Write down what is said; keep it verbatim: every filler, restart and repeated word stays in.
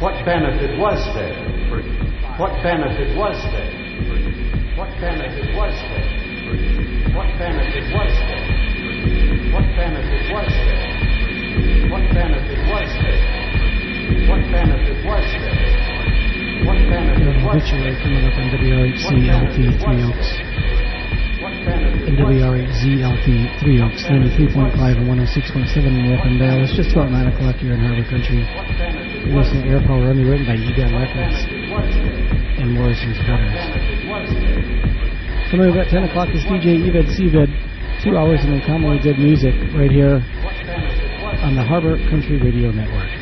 What benefit was there? What benefit was there? What benefit was there? What benefit was there? What benefit was there? What benefit was there? What benefit was there? What benefit was there? Coming up on W R H C L P Three Oaks. And W R H Z L P Three Oaks, ninety-three point five and one oh six point seven in the F M dial. It's just about nine o'clock here in Harbor Country. You're listening to Air Power, written by E B A M Records and Morrison's Brothers. Coming up at ten o'clock is D J Eved Seaved. Two hours of uncommonly good music right here on the Harbor Country Radio Network.